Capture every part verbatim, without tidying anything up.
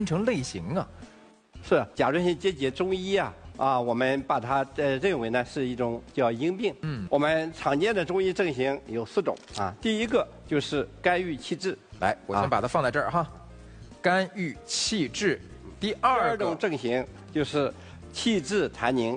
成类型啊？ 是甲状腺结节中医啊啊，我们把它呃认为呢是一种叫阴病。嗯，我们常见的中医症型有四种啊。第一个就是肝郁气滞。 来，我先把它放在这儿哈。肝郁气滞。第二种症型就是气滞痰凝。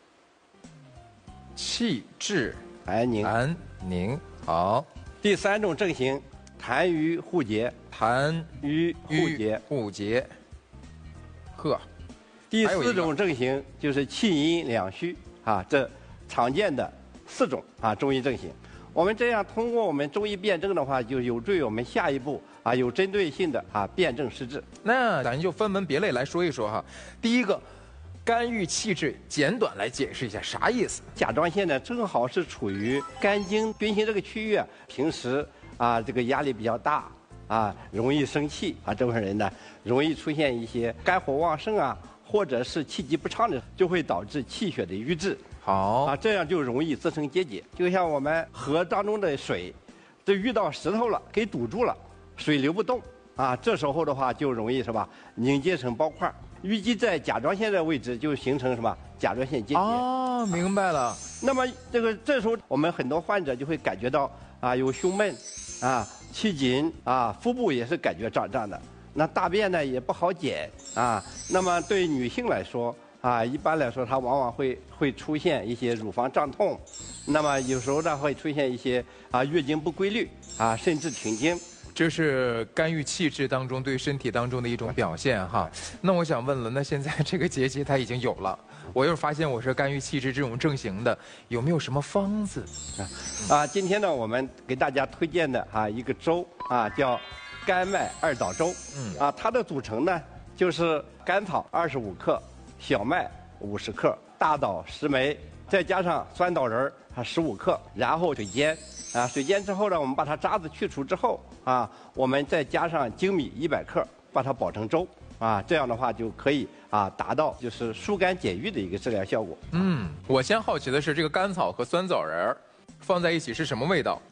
气滞痰凝。 痰凝。好。 第三种症型痰瘀互结。 痰瘀互结。 互结。呵。 第四种症型就是气阴两虚啊，这常见的四种啊中医症型。我们这样通过我们中医辨证的话，就有助于我们下一步啊有针对性的啊辨证施治。 那咱就分门别类来说一说哈。第一个，肝郁气滞，简短来解释一下啥意思？ 甲状腺呢正好是处于肝经运行这个区域，平时啊这个压力比较大啊，容易生气啊，这部分人呢容易出现一些肝火旺盛啊。或者是气机不畅的，就会导致气血的瘀滞。 好啊，这样就容易滋生结节。就像我们河当中的水，这遇到石头了，给堵住了，水流不动啊。这时候的话就容易是吧，凝结成包块，淤积在甲状腺的位置，就形成什么甲状腺结节。 哦，明白了。 那么这个这时候我们很多患者就会感觉到啊有胸闷，啊气紧啊，腹部也是感觉胀胀的。那大便呢也不好解啊，那么对女性来说啊，一般来说她往往会会出现一些乳房胀痛，那么有时候呢会出现一些啊月经不规律啊，甚至停经。 这是肝郁气滞当中对身体当中的一种表现哈。那我想问了，那现在这个结节它已经有了，我又是发现我是肝郁气滞这种症型的，有没有什么方子啊？啊，今天呢我们给大家推荐的啊一个粥啊叫。甘麦二枣粥，嗯啊，它的组成呢就是甘草二十五克，小麦五十克，大枣十枚，再加上酸枣仁儿啊十五克，然后水煎，啊水煎之后呢，我们把它渣子去除之后啊，我们再加上粳米一百克，把它煲成粥啊，这样的话就可以啊达到就是疏肝解郁的一个治疗效果。 嗯，我先好奇的是这个甘草和酸枣仁儿放在一起是什么味道？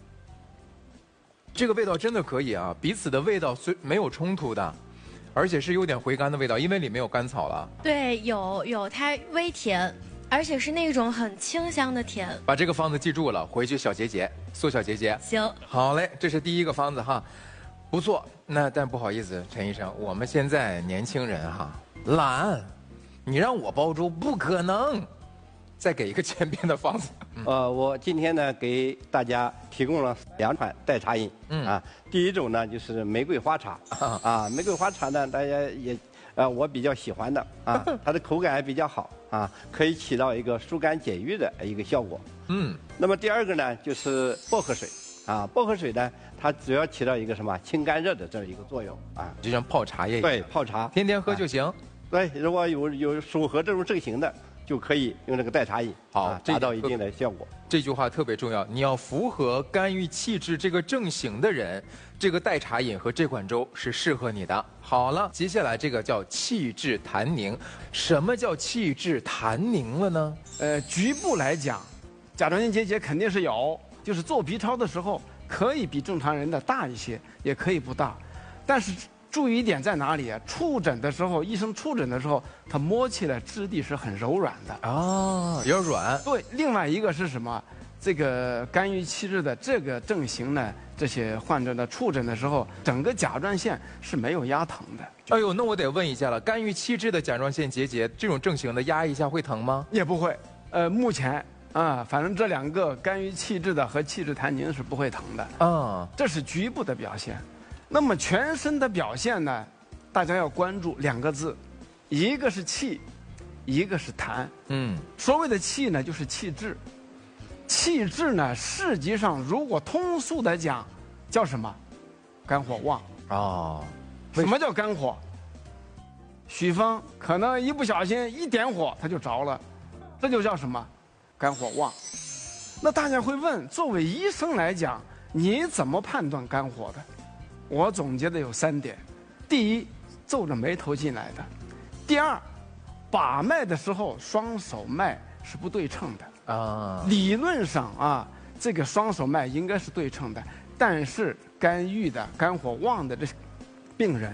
这个味道真的可以啊，彼此的味道虽没有冲突的，而且是有点回甘的味道，因为里面有甘草了。 对，有有它微甜，而且是那种很清香的甜。 把这个方子记住了，回去小结节，缩小结节。 行， 好嘞，这是第一个方子哈，不错。那但不好意思，陈医生，我们现在年轻人哈懒，你让我煲粥不可能。再给一个简便的方子。 呃，我今天呢给大家提供了两款代茶饮。嗯啊，第一种呢就是玫瑰花茶。啊，玫瑰花茶呢，大家也呃我比较喜欢的啊，它的口感也比较好啊，可以起到一个疏肝解郁的一个效果。嗯。那么第二个呢就是薄荷水。啊，薄荷水呢，它主要起到一个什么清肝热的这样一个作用啊， 就像泡茶叶一样。 对，泡茶， 天天喝就行。 对，如果有有符合这种症型的。就可以用这个代茶饮， 好、 啊，达到一定的效果。 这句话特别重要，你要符合肝郁气滞这个症型的人，这个代茶饮和这款粥是适合你的。好了，接下来这个叫气滞痰凝，什么叫气滞痰凝了呢？ 呃，局部来讲，甲状腺结节肯定是有，就是做 B 超的时候可以比正常人的大一些，也可以不大，但是。注意一点在哪里啊？触诊的时候，医生触诊的时候，他摸起来质地是很柔软的啊，比较软。 对，另外一个是什么？这个肝郁气滞的这个症型呢，这些患者的触诊的时候，整个甲状腺是没有压疼的。 哎呦，那我得问一下了，肝郁气滞的甲状腺结节这种症型的压一下会疼吗？ 也不会。呃，目前啊，反正这两个肝郁气滞的和气滞痰凝是不会疼的。啊，这是局部的表现。那么全身的表现呢，大家要关注两个字，一个是气，一个是痰。嗯，所谓的气呢，就是气滞。气滞呢，实际上如果通俗的讲，叫什么？肝火旺。哦，什么叫肝火？许峰可能一不小心一点火他就着了，这就叫什么？肝火旺。那大家会问，作为医生来讲，你怎么判断肝火的？我总结的有三点：第一，皱着眉头进来的；第二，把脉的时候双手脉是不对称的啊。理论上啊，这个双手脉应该是对称的，但是肝郁的、肝火旺的这病人，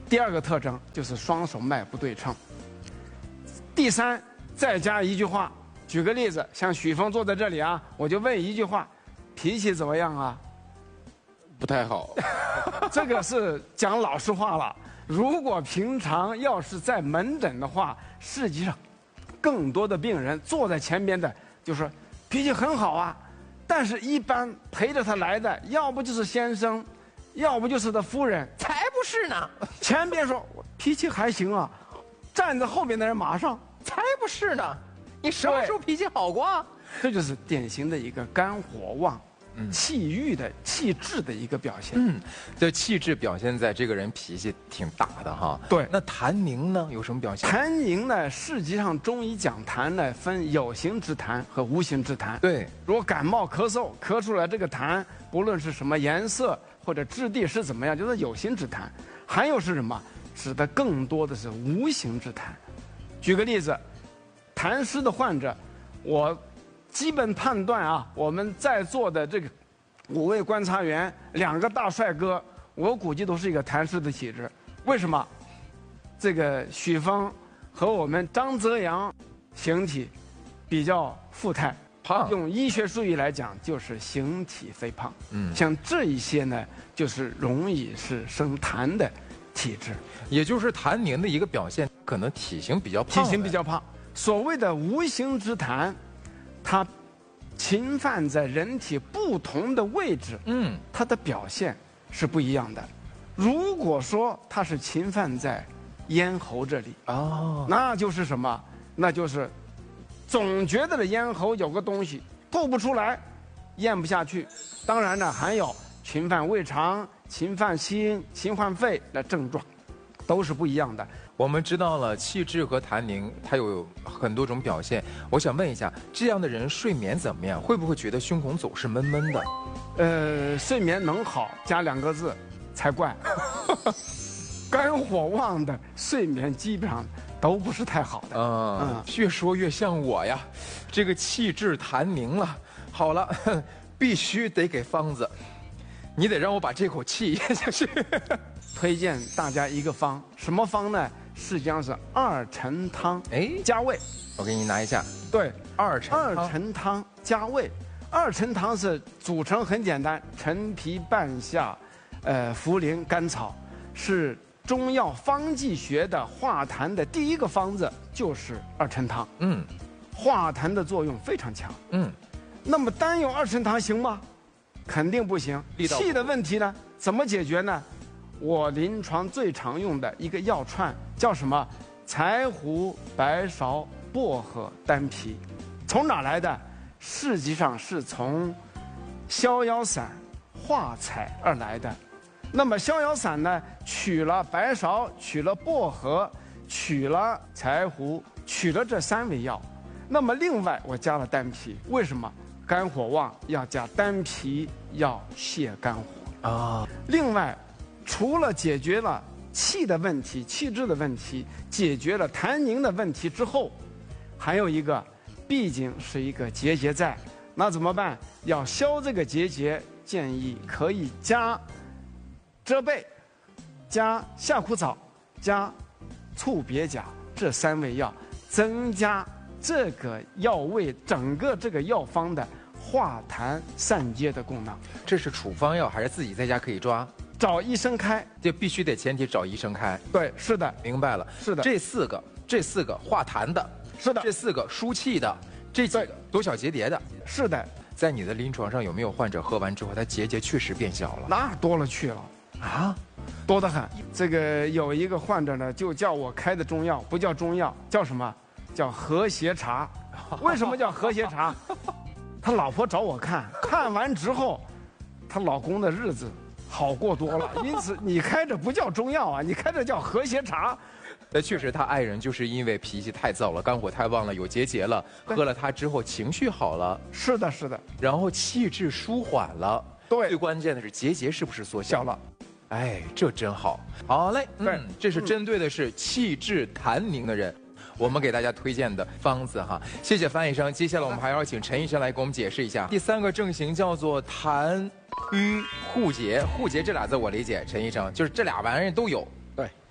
第二个特征就是双手脉不对称。第三，再加一句话，举个例子，像许峰坐在这里啊，我就问一句话，脾气怎么样啊？ 不太好。 这个是讲老实话了。如果平常要是在门诊的话，实际上更多的病人坐在前边的就说脾气很好啊，但是一般陪着他来的，要不就是先生，要不就是他夫人， 才不是呢。 前边说脾气还行啊，站在后边的人马上才不是呢，你什么时候脾气好过啊？ 这就是典型的一个肝火旺。嗯，气郁的气滞的一个表现。 嗯，这气滞表现在这个人脾气挺大的哈。 对， 那痰凝呢有什么表现？ 痰凝呢，实际上中医讲痰呢分有形之痰和无形之痰。 对， 如果感冒咳嗽咳出来这个痰，不论是什么颜色或者质地是怎么样，就是有形之痰。还有是什么？指的更多的是无形之痰。举个例子，痰湿的患者，我。基本判断啊，我们在座的这个五位观察员，两个大帅哥，我估计都是一个痰湿的体质。为什么？这个许峰和我们张泽阳形体比较富态， 胖。 用医学术语来讲，就是形体肥胖。嗯，像这一些呢，就是容易是生痰的体质， 也就是痰凝的一个表现，可能体型比较胖。 体型比较胖。所谓的无形之痰。它侵犯在人体不同的位置，嗯，它的表现是不一样的。如果说它是侵犯在咽喉这里，哦，那就是什么？那就是总觉得的咽喉有个东西吐不出来，咽不下去。当然呢，还有侵犯胃肠、侵犯心、侵犯肺的症状，都是不一样的。 我们知道了气滞和痰凝，它有很多种表现。我想问一下，这样的人睡眠怎么样？会不会觉得胸口总是闷闷的？ 呃，睡眠能好加两个字才怪。肝火旺的睡眠基本上都不是太好的。 嗯，嗯越说越像我呀，这个气滞痰凝了。好了，必须得给方子，你得让我把这口气咽下去。 推荐大家一个方，什么方呢？实际上是二陈汤，哎，加味。 我给你拿一下。 对， 二陈汤。 二陈汤加味。二陈汤是组成很简单，陈皮、半夏、呃茯苓、甘草，是中药方剂学的化痰的第一个方子，就是二陈汤。嗯，化痰的作用非常强。嗯，那么单用二陈汤行吗？肯定不行。气的问题呢，怎么解决呢？我临床最常用的一个药串叫什么？柴胡、白芍、薄荷、丹皮，从哪来的？实际上是从逍遥散化采而来的。那么逍遥散呢，取了白芍，取了薄荷，取了柴胡，取了这三味药。那么另外我加了丹皮，为什么？肝火旺要加丹皮，要泻肝火啊。另外。除了解决了气的问题、气滞的问题，解决了痰凝的问题之后，还有一个，毕竟是一个结节在，那怎么办？要消这个结节，建议可以加遮贝、加夏枯草、加醋别甲这三味药，增加这个药味整个这个药方的化痰散结的功能。 这是处方药还是自己在家可以抓？ 找医生开， 就必须得前提找医生开。 对，是的， 明白了， 是的。 这四个，这四个化痰的， 是的； 这四个输气的，这几个多小结节的， 是的。 在你的临床上有没有患者喝完之后，他结节确实变小了？ 那多了去了啊，多得很。这个有一个患者呢，就叫我开的中药，不叫中药，叫什么？叫和谐茶。为什么叫和谐茶？他老婆找我看，看完之后，她老公的日子好过多了，因此你开着不叫中药啊，你开着叫和谐茶。 那确实，他爱人就是因为脾气太躁了，肝火太旺了，有结节了，喝了它之后情绪好了。 是的，是的。 然后气滞舒缓了。 对。 最关键的是结节是不是缩小了？ 哎，这真好。好嘞， 对， 嗯、这是针对的是气滞痰凝的人。我们给大家推荐的方子哈，谢谢范医生。接下来我们还要请陈医生来给我们解释一下。第三个症型叫做痰瘀互结，互结这俩字我理解，陈医生就是这俩玩意儿都有。 对，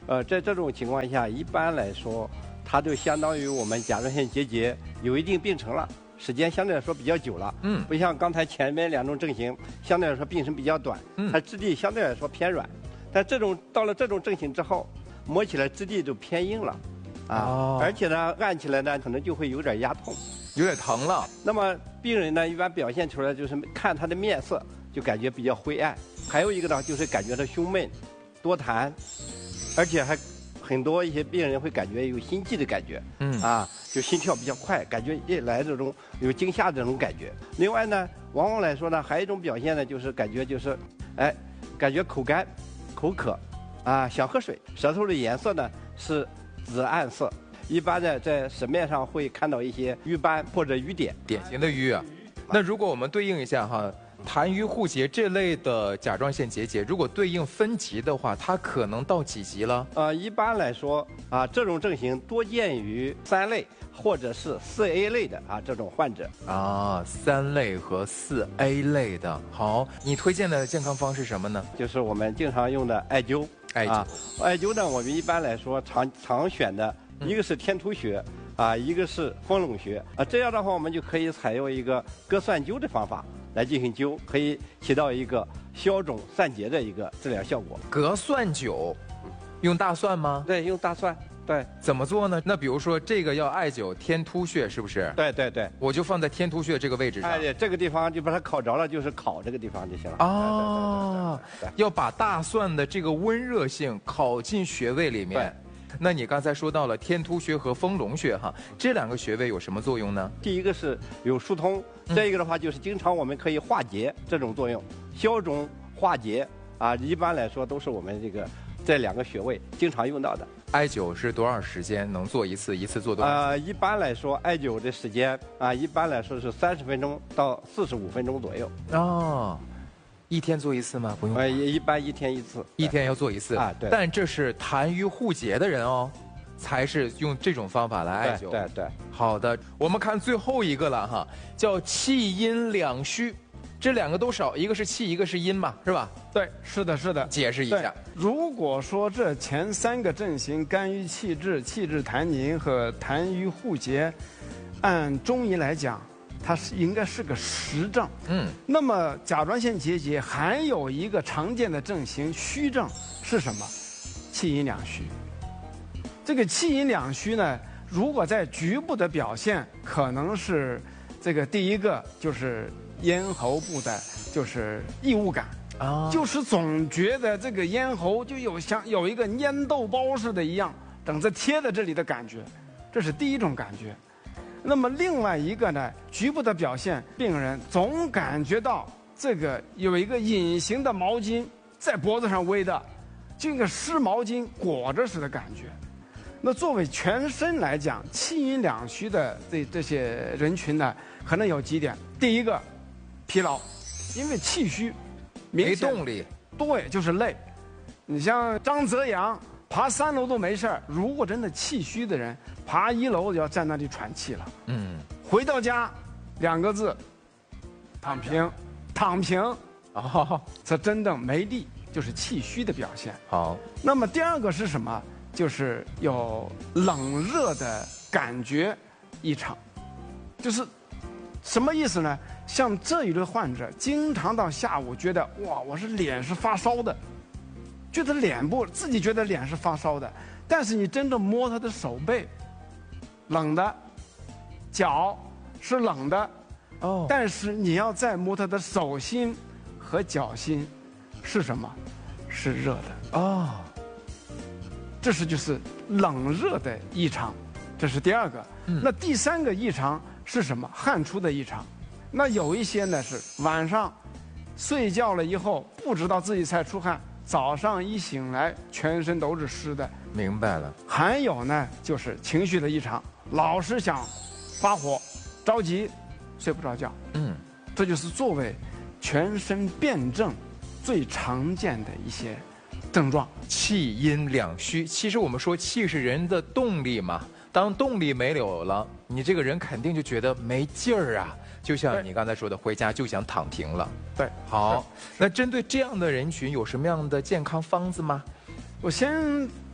呃，在这种情况下，一般来说，它就相当于我们甲状腺结节有一定病程了，时间相对来说比较久了。嗯，不像刚才前面两种症型，相对来说病程比较短，嗯，它质地相对来说偏软。但这种到了这种症型之后，摸起来质地就偏硬了，啊，哦、而且呢，按起来呢，可能就会有点压痛， 有点疼了。 那么病人呢，一般表现出来就是看他的面色就感觉比较灰暗，还有一个呢，就是感觉到胸闷、多痰。而且还很多一些病人会感觉有心悸的感觉，嗯啊，就心跳比较快，感觉一来这种有惊吓的这种感觉。另外呢，往往来说呢，还有一种表现呢，就是感觉就是，哎，感觉口干、口渴，啊，想喝水，舌头的颜色呢是紫暗色。一般呢，在舌面上会看到一些瘀斑或者瘀点， 典型的瘀啊。那如果我们对应一下哈。痰盂户结这类的甲状腺结节，如果对应分级的话，它可能到几级了？ 呃，一般来说啊，这种症型多见于三类或者是四 A 类的啊这种患者。 啊，三类和四 A 类的。好，你推荐的健康方是什么呢？ 就是我们经常用的艾灸。 艾灸，啊、 艾灸呢，我们一般来说常常选的一个是天突穴。啊，一个是丰隆穴啊，这样的话我们就可以采用一个隔蒜灸的方法来进行灸，可以起到一个消肿散结的一个治疗效果。 隔蒜灸，用大蒜吗？ 对，用大蒜。对， 怎么做呢？那比如说这个要艾灸天突穴，是不是？ 对对对， 我就放在天突穴这个位置上。 哎，这个地方就把它烤着了，就是烤这个地方就行了。 哦，要把大蒜的这个温热性烤进穴位里面。那你刚才说到了天突穴和丰隆穴哈，这两个穴位有什么作用呢？ 第一个是有疏通，再一个的话就是经常我们可以化结这种作用，消肿化结啊，一般来说都是我们这个这两个穴位经常用到的。 艾灸是多少时间能做一次？一次做多少？ 呃，一般来说艾灸的时间啊，一般来说是三十分钟到四十五分钟左右。 哦。一天做一次吗？不用。 呃，一般一天一次， 一天要做一次啊。对。 但这是痰盂户结的人哦，才是用这种方法来艾灸。 对对对。 好的，我们看最后一个了哈，叫气阴两虚，这两个都少，一个是气，一个是阴嘛，是吧？ 对，是的，是的。 解释一下。 如果说这前三个症型肝郁气滞、气滞痰凝和痰盂户结，按中医来讲。它是应该是个实症，嗯，那么甲状腺结节还有一个常见的症型虚症是什么？气阴两虚。这个气阴两虚呢，如果在局部的表现，可能是这个第一个就是咽喉部的，就是异物感啊，就是总觉得这个咽喉就有像有一个粘豆包似的一样，等着贴在这里的感觉，这是第一种感觉。那么另外一个呢，局部的表现，病人总感觉到这个有一个隐形的毛巾在脖子上围的，就一个湿毛巾裹着似的感觉。那作为全身来讲，气阴两虚的这这些人群呢，可能有几点。第一个，疲劳，因为气虚， 没动力。 对，就是累。你像张泽阳爬三楼都没事儿，如果真的气虚的人。爬一楼要在那里喘气了，嗯，回到家，两个字，躺平，躺平，哦，这真的没力，就是气虚的表现。 好， 那么第二个是什么？就是有冷热的感觉异常，就是什么意思呢？像这一类患者，经常到下午觉得哇，我是脸是发烧的，觉得脸部自己觉得脸是发烧的，但是你真正摸他的手背。冷的，脚是冷的，哦，但是你要再摸他的手心和脚心，是什么？是热的哦。这是就是冷热的异常，这是第二个。嗯、那第三个异常是什么？汗出的异常。那有一些呢是晚上睡觉了以后不知道自己才出汗，早上一醒来全身都是湿的。 明白了。 还有呢就是情绪的异常。老是想发火、着急、睡不着觉，嗯，这就是作为全身辩证最常见的一些症状。 气阴两虚，其实我们说气是人的动力嘛，当动力没有了，你这个人肯定就觉得没劲儿啊，就像你刚才说的，回家就想躺平了。 对， 好，那针对这样的人群有什么样的健康方子吗？ 我先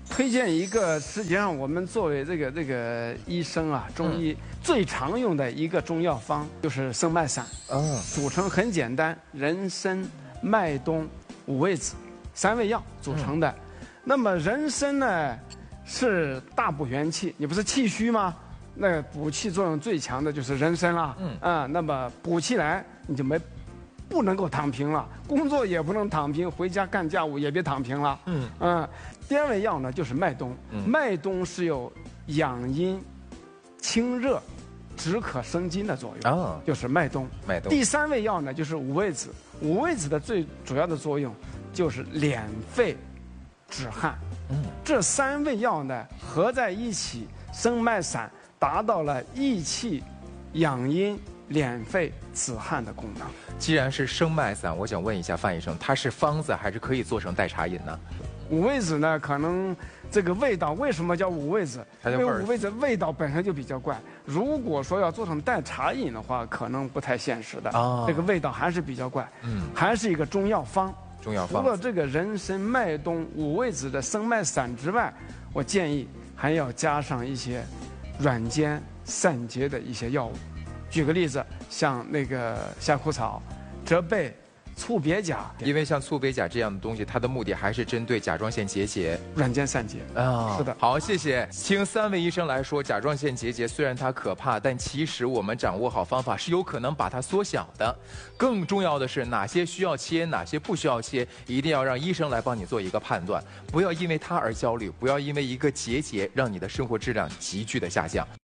推荐一个，实际上我们作为这个这个医生啊，中医、嗯、最常用的一个中药方就是生脉散。嗯，组成很简单，人参、麦冬、五味子三味药组成的。嗯、那么人参呢，是大补元气。你不是气虚吗？那补气作用最强的就是人参了。嗯啊，那么补气来，你就没。不能够躺平了，工作也不能躺平，回家干家务也别躺平了。嗯嗯，第二味药呢就是麦冬，嗯、麦冬是有养阴、清热、止渴生津的作用，哦、就是麦冬。麦冬。第三味药呢就是五味子，五味子的最主要的作用就是敛肺、止汗。嗯，这三味药呢合在一起，生脉散达到了益气、养阴、敛肺、止汗的功能。 既然是生脉散，我想问一下范医生，它是方子还是可以做成代茶饮呢？ 五味子呢，可能这个味道为什么叫五味子？因为五味子味道本身就比较怪。如果说要做成代茶饮的话，可能不太现实的。啊，这个味道还是比较怪。嗯，还是一个中药方。 中药方。 除了这个人参、麦冬、五味子的生脉散之外，我建议还要加上一些软坚散结的一些药物。举个例子，像那个夏枯草、折贝、醋鳖甲， 因为像醋鳖甲这样的东西，它的目的还是针对甲状腺结节、 软坚散结啊。是的。 好，谢谢。听三位医生来说，甲状腺结节虽然它可怕，但其实我们掌握好方法是有可能把它缩小的。更重要的是，哪些需要切，哪些不需要切，一定要让医生来帮你做一个判断，不要因为它而焦虑，不要因为一个结节让你的生活质量急剧的下降。